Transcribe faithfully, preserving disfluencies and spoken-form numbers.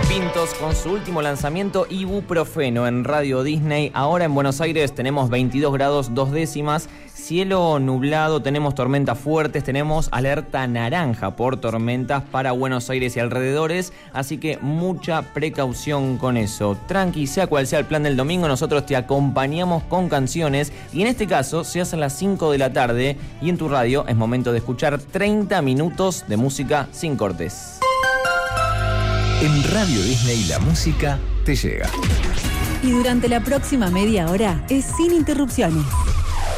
Pintos con su último lanzamiento Ibuprofeno en Radio Disney. Ahora en Buenos Aires tenemos veintidós grados dos décimas, cielo nublado, tenemos tormentas fuertes, tenemos alerta naranja por tormentas para Buenos Aires y alrededores, así que mucha precaución con eso. Tranqui, sea cual sea el plan del domingo, nosotros te acompañamos con canciones y en este caso se hacen las cinco de la tarde y en tu radio es momento de escuchar treinta minutos de música sin cortes. En Radio Disney la música te llega. Y durante la próxima media hora es sin interrupciones.